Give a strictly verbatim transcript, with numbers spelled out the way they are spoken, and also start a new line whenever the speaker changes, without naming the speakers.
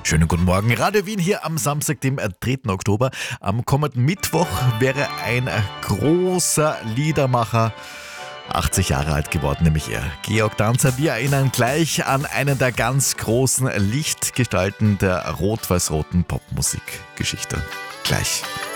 Schönen guten Morgen. Radio Wien hier am Samstag, dem dritten Oktober. Am kommenden Mittwoch wäre ein großer Liedermacher achtzig Jahre alt geworden, nämlich er. Georg Danzer. Wir erinnern gleich an einen der ganz großen Lichtgestalten der rot-weiß-roten Popmusikgeschichte. Gleich.